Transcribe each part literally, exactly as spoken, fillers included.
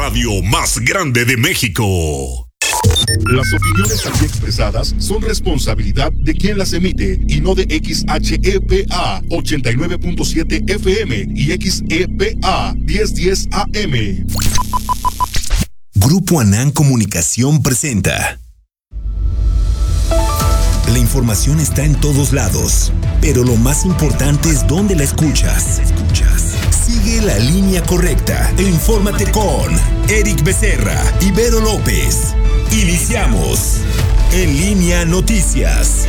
radio más grande de México. Las opiniones aquí expresadas son responsabilidad de quien las emite y no de X H E P A ochenta y nueve punto siete F M y X E P A diez diez A M. Grupo Anán Comunicación presenta. La información está en todos lados, pero lo más importante es dónde la escuchas. Sigue la línea correcta e infórmate con Eric Becerra y Vero López. Iniciamos En Línea Noticias.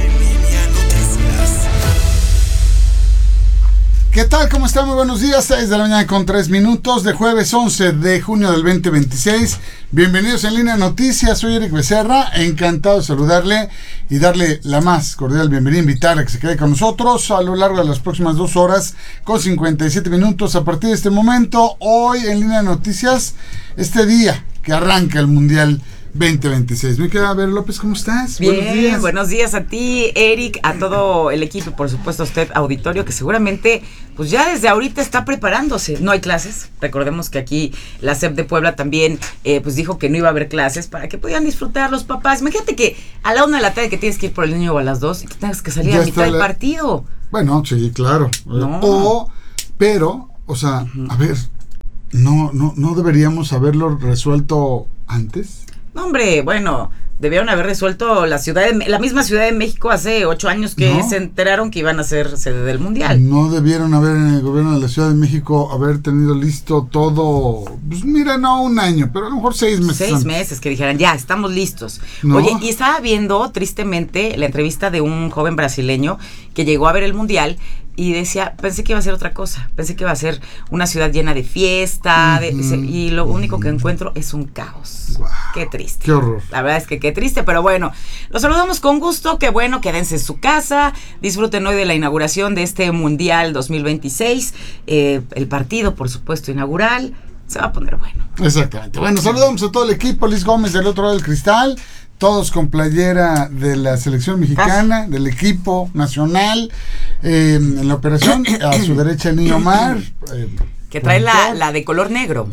¿Qué tal? ¿Cómo están? Muy buenos días. seis de la mañana con tres minutos de jueves once de junio del veinte veintiséis. Bienvenidos en Línea Noticias. Soy Eric Becerra. Encantado de saludarle y darle la más cordial bienvenida. Invitarle a que se quede con nosotros a lo largo de las próximas dos horas con cincuenta y siete minutos. A partir de este momento, hoy en Línea Noticias, este día que arranca el Mundial veinte veintiséis. Mi querida Vero López, ¿cómo estás? Bien, buenos días. Buenos días a ti, Eric, a todo el equipo y por supuesto a usted, auditorio, que seguramente pues ya desde ahorita está preparándose. No hay clases, recordemos que aquí la S E P de Puebla también eh, pues dijo que no iba a haber clases para que pudieran disfrutar los papás. Imagínate que a la una de la tarde que tienes que ir por el niño o a las dos y que tengas que salir Ya a mitad del la... partido. Bueno, sí, claro. No. O, pero, o sea, uh-huh. a ver, no, no, no deberíamos haberlo resuelto antes. No, hombre, bueno, debieron haber resuelto la ciudad de, la misma Ciudad de México hace ocho años que no. se enteraron que iban a ser sede del Mundial. No debieron haber en el gobierno de la Ciudad de México haber tenido listo todo, pues mira, no un año, pero a lo mejor seis meses. Seis antes. meses que dijeran, ya, estamos listos. ¿No? Oye, y estaba viendo tristemente la entrevista de un joven brasileño que llegó a ver el Mundial y decía, pensé que iba a ser otra cosa, pensé que iba a ser una ciudad llena de fiesta, uh-huh. de, y lo único que encuentro es un caos. Wow. Qué triste. Qué horror. La verdad es que qué triste, pero bueno, los saludamos con gusto, qué bueno, quédense en su casa, disfruten hoy de la inauguración de este Mundial dos mil veintiséis, eh, el partido, por supuesto, inaugural, se va a poner bueno. Exactamente. Bueno, saludamos a todo el equipo, Luis Gómez del otro lado del cristal, todos con playera de la selección mexicana, ah. del equipo nacional, eh, en la operación, a su derecha el niño Omar. Eh, que trae la, la de color negro.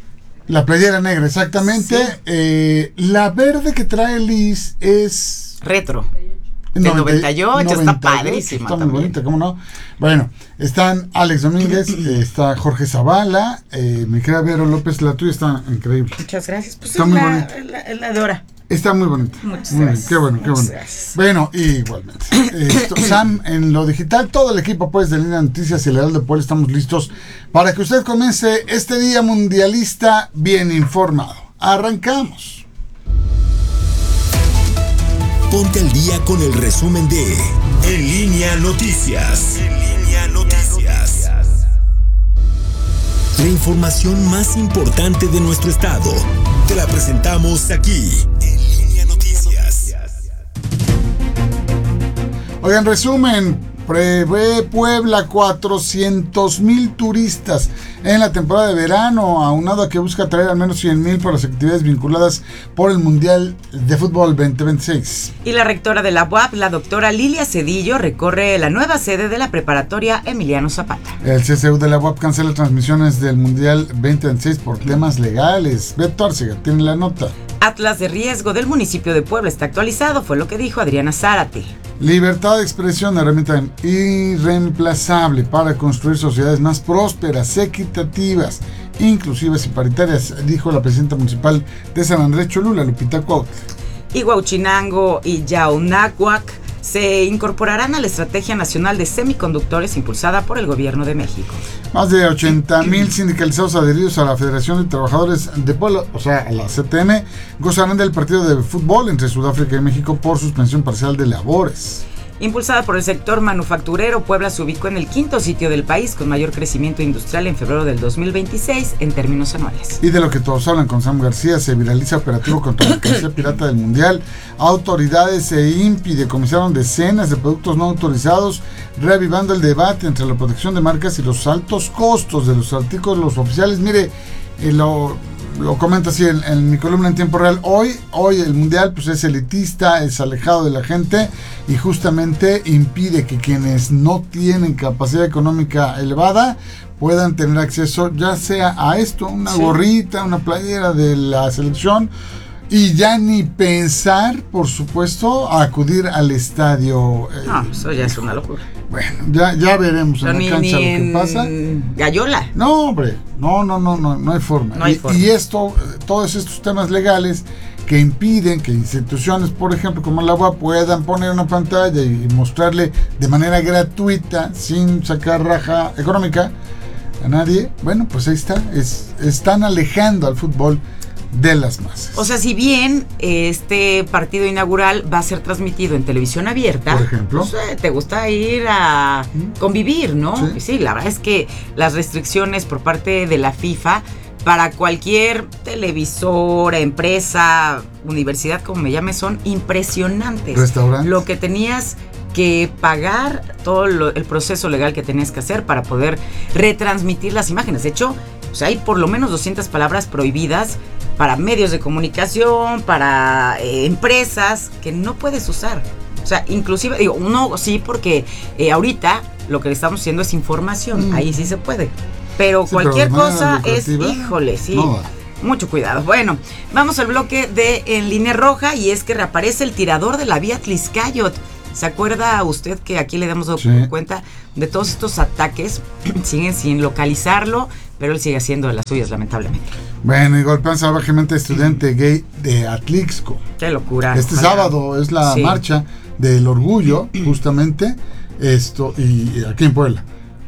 La playera negra, exactamente. Sí. Eh, la verde que trae Liz es... retro. Del noventa y ocho, está padrísima. Está muy bonita, ¿cómo no? Bueno, están Alex Domínguez, eh, está Jorge Zavala, eh, mi querida Vero López, la tuya está increíble. Muchas gracias. Pues está es muy la, bonita. La, la de ahora. Está muy bonita. Muchas muy gracias. Bien, qué bueno, qué Muchas bueno. Gracias. Bueno, igualmente. Esto, Sam, en lo digital, todo el equipo pues de Línea Noticias y el Heraldo de Puebla estamos listos para que usted comience este día mundialista bien informado. Arrancamos. Ponte al día con el resumen de En Línea Noticias. En Línea Noticias. La información más importante de nuestro estado te la presentamos aquí en Línea Noticias. Oigan, resumen, prevé Puebla cuatrocientos mil turistas en la temporada de verano, aunado a que busca atraer al menos cien mil por las actividades vinculadas por el Mundial de Fútbol veinte veintiséis. Y la rectora de la U A P, la doctora Lilia Cedillo, recorre la nueva sede de la preparatoria Emiliano Zapata. El C C U de la U A P cancela transmisiones del Mundial veinte veintiséis por temas legales. Beto Arcega tiene la nota. Atlas de riesgo del municipio de Puebla está actualizado, fue lo que dijo Adriana Zárate. Libertad de expresión, herramienta irreemplazable para construir sociedades más prósperas, equitativas, inclusivas y paritarias, dijo la presidenta municipal de San Andrés Cholula, Lupita Cuautla. Y Huauchinango y Yaunáhuac se incorporarán a la Estrategia Nacional de Semiconductores impulsada por el Gobierno de México. Más de ochenta mil sindicalizados adheridos a la Federación de Trabajadores de Puebla, o sea, a la C T M, gozarán del partido de fútbol entre Sudáfrica y México por suspensión parcial de labores. Impulsada por el sector manufacturero, Puebla se ubicó en el quinto sitio del país con mayor crecimiento industrial en febrero del dos mil veintiséis en términos anuales. Y de lo que todos hablan con Sam García, se viraliza operativo contra la mercancía pirata del Mundial. Autoridades e I N P I decomisaron decenas de productos no autorizados, reavivando el debate entre la protección de marcas y los altos costos de los artículos oficiales. Mire, eh, lo, lo comento así en, en mi columna en tiempo real, hoy, hoy el mundial pues es elitista, es alejado de la gente y justamente impide que quienes no tienen capacidad económica elevada puedan tener acceso ya sea a esto, una sí. gorrita, una playera de la selección, y ya ni pensar, por supuesto, a acudir al estadio. Eh, no, eso ya es una locura. Bueno, ya, ya veremos en la cancha lo que pasa. Gallola. No, hombre, no, no, no, no, no hay forma. No hay y, forma. y esto, todos estos temas legales que impiden que instituciones, por ejemplo, como la U A, puedan poner una pantalla y mostrarle de manera gratuita, sin sacar raja económica a nadie, bueno, pues ahí está, es, están alejando al fútbol de las masas. O sea, si bien este partido inaugural va a ser transmitido en televisión abierta, por ejemplo, pues, eh, te gusta ir a convivir, ¿no? Sí. sí, la verdad es que las restricciones por parte de la FIFA para cualquier televisora, empresa, universidad, como me llame, son impresionantes. Restaurantes. Lo que tenías que pagar, todo lo, el proceso legal que tenías que hacer para poder retransmitir las imágenes. De hecho, o sea, hay por lo menos doscientas palabras prohibidas para medios de comunicación, para eh, empresas que no puedes usar. O sea, inclusive, digo, uno sí, porque eh, ahorita lo que le estamos haciendo es información, mm. ahí sí se puede. Pero sí, cualquier pero cosa es, híjole, sí, no. Mucho cuidado. Bueno, vamos al bloque de En Línea Roja, y es que reaparece el tirador de la vía Tliscayot. ¿Se acuerda usted que aquí le damos sí. cuenta de todos estos ataques? Siguen sin localizarlo, pero él sigue haciendo de las suyas, lamentablemente. Bueno, y golpean salvajemente a estudiante gay de Atlixco. Qué locura. Este ojalá. sábado es la sí. marcha del orgullo, justamente, esto, y, y aquí en Puebla.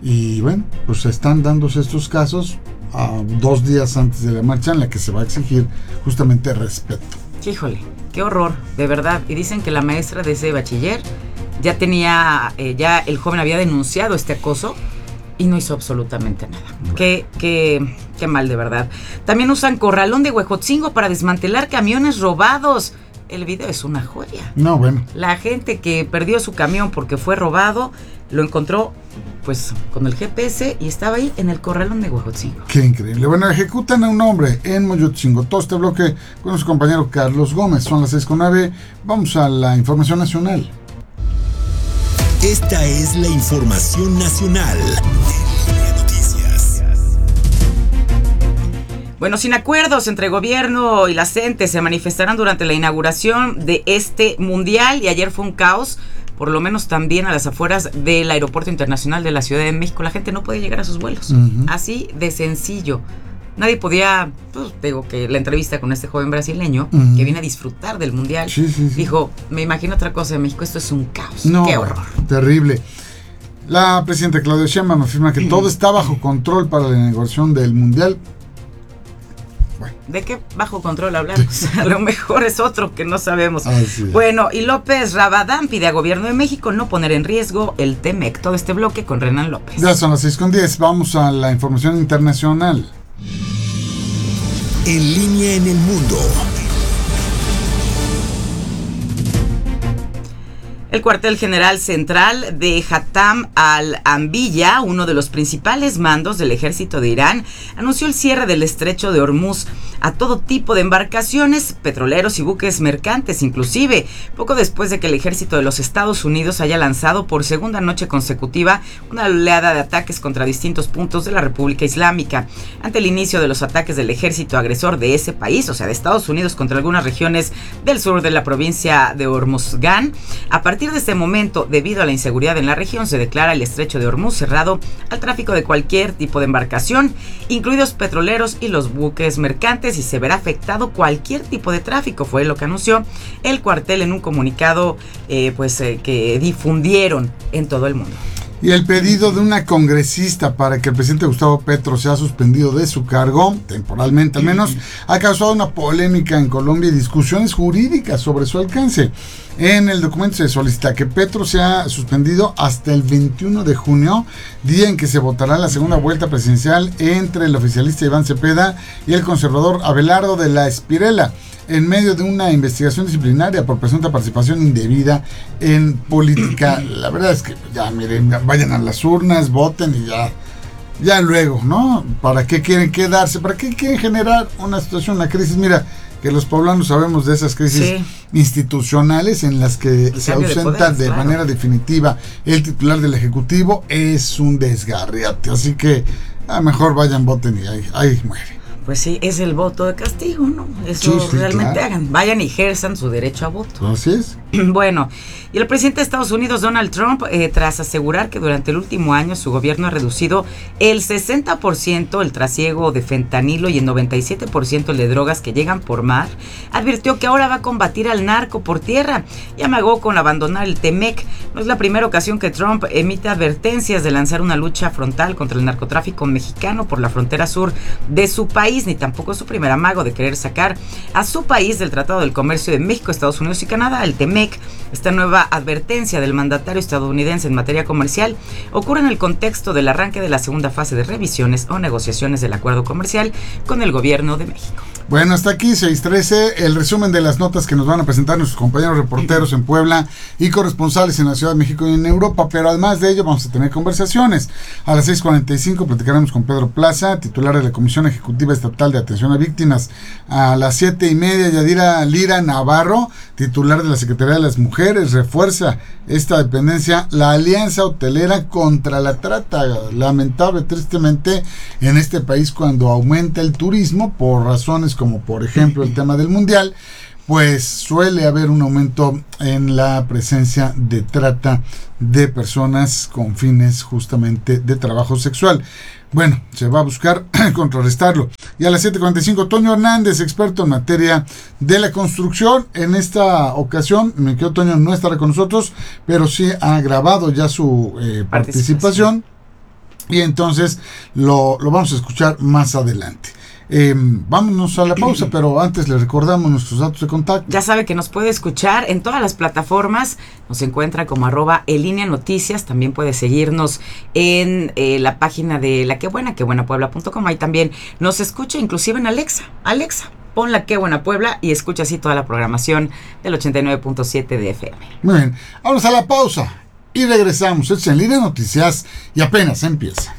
Y bueno, pues están dándose estos casos a dos días antes de la marcha, en la que se va a exigir justamente respeto. Híjole, qué horror, de verdad. Y dicen que la maestra de ese bachiller ya tenía, eh, ya el joven había denunciado este acoso y no hizo absolutamente nada. Bueno. Qué, qué, qué mal, de verdad. También usan corralón de Huejotzingo para desmantelar camiones robados. El video es una joya. No, bueno. La gente que perdió su camión porque fue robado, lo encontró pues con el G P S y estaba ahí en el corralón de Huejotzingo. Qué increíble. Bueno, ejecutan a un hombre en Moyotzingo. Todo este bloque con nuestro compañero Carlos Gómez. Son las seis con nueve. Vamos a la información nacional. Esta es la información nacional. Bueno, sin acuerdos entre gobierno y la gente se manifestarán durante la inauguración de este mundial, y ayer fue un caos, por lo menos también a las afueras del Aeropuerto Internacional de la Ciudad de México. La gente no puede llegar a sus vuelos, uh-huh. así de sencillo. Nadie podía, pues digo que la entrevista con este joven brasileño, uh-huh. que viene a disfrutar del mundial, sí, sí, sí. dijo, me imagino otra cosa de México, esto es un caos, no, qué horror. Terrible. La presidenta Claudia Sheinbaum afirma que uh-huh. todo está bajo control para la inauguración del mundial. Bueno. ¿De qué bajo control hablamos? A lo mejor es otro que no sabemos. Bueno, y López Rabadán pide a Gobierno de México no poner en riesgo el T M E C. Todo este bloque con Renan López. Ya son las seis con diez. Vamos a la información internacional. En línea en el mundo. El cuartel general central de Hatam al-Anbiya, uno de los principales mandos del ejército de Irán, anunció el cierre del estrecho de Hormuz a todo tipo de embarcaciones, petroleros y buques mercantes, inclusive poco después de que el ejército de los Estados Unidos haya lanzado por segunda noche consecutiva una oleada de ataques contra distintos puntos de la República Islámica. Ante el inicio de los ataques del ejército agresor de ese país, o sea, de Estados Unidos, contra algunas regiones del sur de la provincia de Hormozgan, a partir A partir de este momento, debido a la inseguridad en la región, se declara el estrecho de Hormuz cerrado al tráfico de cualquier tipo de embarcación, incluidos petroleros y los buques mercantes, y se verá afectado cualquier tipo de tráfico, fue lo que anunció el cuartel en un comunicado eh, pues eh, que difundieron en todo el mundo. Y el pedido de una congresista para que el presidente Gustavo Petro sea suspendido de su cargo, temporalmente al menos, ha causado una polémica en Colombia y discusiones jurídicas sobre su alcance. En el documento se solicita que Petro sea suspendido hasta el veintiuno de junio, día en que se votará la segunda vuelta presidencial entre el oficialista Iván Cepeda y el conservador Abelardo de la Espriella, en medio de una investigación disciplinaria por presunta participación indebida en política. La verdad es que ya, miren, vayan a las urnas, voten y ya. ya luego, ¿no? ¿Para qué quieren quedarse? ¿Para qué quieren generar una situación, una crisis? Mira, que los poblanos sabemos de esas crisis sí. institucionales en las que el se ausenta de, poderes, de claro. manera definitiva el titular del Ejecutivo, es un desgarriate. Así que a mejor vayan, voten y ahí, ahí muere. Pues sí, es el voto de castigo, ¿no? Eso sí, sí, realmente claro. hagan, vayan y ejerzan su derecho a voto. Así es. Bueno, y el presidente de Estados Unidos, Donald Trump, eh, tras asegurar que durante el último año su gobierno ha reducido el sesenta por ciento el trasiego de fentanilo y el noventa y siete por ciento el de drogas que llegan por mar, advirtió que ahora va a combatir al narco por tierra y amagó con abandonar el T-MEC. No es la primera ocasión que Trump emite advertencias de lanzar una lucha frontal contra el narcotráfico mexicano por la frontera sur de su país, ni tampoco es su primer amago de querer sacar a su país del Tratado del Comercio de México, Estados Unidos y Canadá, el T-MEC. Esta nueva advertencia del mandatario estadounidense en materia comercial ocurre en el contexto del arranque de la segunda fase de revisiones o negociaciones del acuerdo comercial con el gobierno de México. Bueno, hasta aquí seis trece, el resumen de las notas que nos van a presentar nuestros compañeros reporteros en Puebla y corresponsales en la Ciudad de México y en Europa, pero además de ello vamos a tener conversaciones. A las seis cuarenta y cinco platicaremos con Pedro Plaza, titular de la Comisión Ejecutiva Estatal de Atención a Víctimas. A las siete y media, Yadira Lira Navarro, titular de la Secretaría de las Mujeres, refuerza esta dependencia, la Alianza Hotelera contra la Trata. Lamentable, tristemente, en este país cuando aumenta el turismo por razones como por ejemplo el tema del mundial, pues suele haber un aumento en la presencia de trata de personas con fines justamente de trabajo sexual. Bueno, se va a buscar contrarrestarlo. Y a las siete cuarenta y cinco, Toño Hernández, experto en materia de la construcción. En esta ocasión, mi querido Toño no estará con nosotros, pero sí ha grabado ya su eh, participación. Y entonces lo, lo vamos a escuchar más adelante. Eh, vámonos a la pausa, pero antes le recordamos nuestros datos de contacto. Ya sabe que nos puede escuchar en todas las plataformas, nos encuentra como arroba en línea noticias, también puede seguirnos en eh, la página de la que buena, que buena puebla punto com, ahí también nos escucha, inclusive en Alexa, Alexa, pon la que buena Puebla y escucha así toda la programación del ochenta y nueve punto siete de F M. Muy bien, vamos a la pausa y regresamos, es En Línea Noticias y apenas empieza.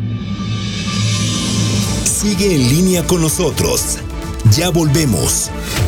Sigue en línea con nosotros. Ya volvemos.